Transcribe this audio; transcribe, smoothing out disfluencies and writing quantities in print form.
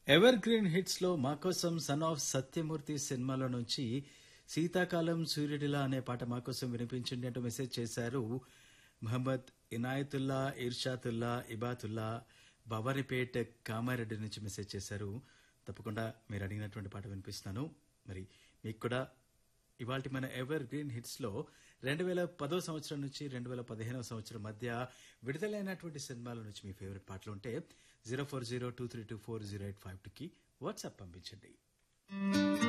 Ever green hits లో మాకోసం son of Satyamurthy సినిమాలో నుంచి శీతాకాలం సూర్యుడిలా అనే పాట మాకోసం వినిపించండి అంటూ మెసేజ్ చేశారు మహమ్మద్ ఇనాయతుల్లా ఇర్షాతుల్లా ఇబాతుల్లా భవానీపేట్ కామారెడ్డి నుంచి మెసేజ్ చేశారు. తప్పకుండా మీరు అడిగినటువంటి పాట వినిపిస్తాను. మరి మీకు కూడా ఇవాళ మన ఎవర్ గ్రీన్ హిట్స్ లో 2010 సంవత్సరం నుంచి 2015 సంవత్సరం మధ్య విడుదలైనటువంటి సినిమాల నుంచి మీ ఫేవరెట్ పాటలు ఉంటే 0402324085కి వాట్సాప్ పంపించండి.